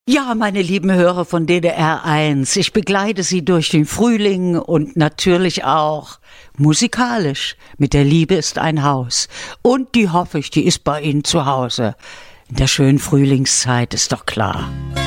Ja, meine lieben Hörer von DDR 1, ich begleite Sie durch den Frühling und natürlich auch musikalisch mit Der Liebe ist ein Haus. Und die hoffe ich, die ist bei Ihnen zu Hause. In der schönen Frühlingszeit, ist doch klar.